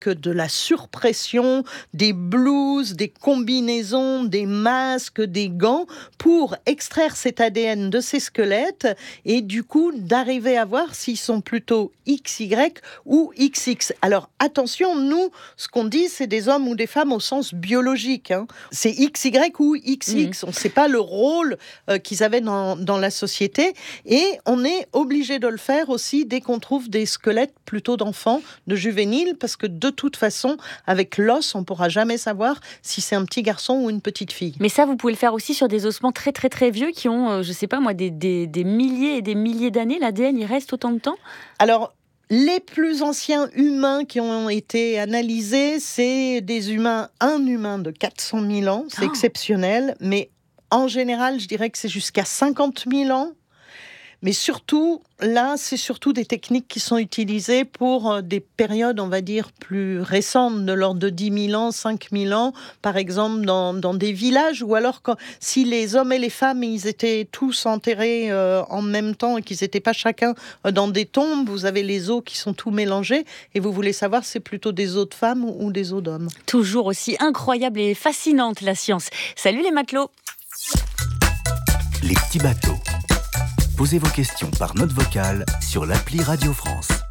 de la surpression, des blouses, des combinaisons, des masques, des gants, pour extraire cet ADN de ces squelettes et du coup d'arriver à voir s'ils sont plutôt XY ou XX. Alors attention, nous, ce qu'on dit, c'est des hommes ou des femmes au sens biologique. C'est XY ou XX. On ne sait pas le rôle qu'ils avaient dans la société et on est obligé de le faire aussi dès qu'on trouve des squelettes plutôt d'enfants, de juvéniles, parce que de toute façon, avec l'os, on ne pourra jamais savoir si c'est un petit garçon ou une petite fille. Mais ça, vous pouvez le faire aussi sur des ossements très très très vieux qui ont, je ne sais pas moi, des milliers et des milliers d'années. L'ADN, il reste autant de temps ? Alors, les plus anciens humains qui ont été analysés, c'est un humain de 400 000 ans, c'est exceptionnel, mais en général, je dirais que c'est jusqu'à 50 000 ans. Mais surtout, là, c'est surtout des techniques qui sont utilisées pour des périodes, on va dire, plus récentes, de l'ordre de 10 000 ans, 5 000 ans, par exemple, dans des villages, ou alors si les hommes et les femmes, ils étaient tous enterrés en même temps et qu'ils n'étaient pas chacun dans des tombes, vous avez les os qui sont tout mélangés, et vous voulez savoir si c'est plutôt des os de femmes ou des os d'hommes. Toujours aussi incroyable et fascinante, la science. Salut les matelots. Les petits bateaux. Posez vos questions par note vocale sur l'appli Radio France.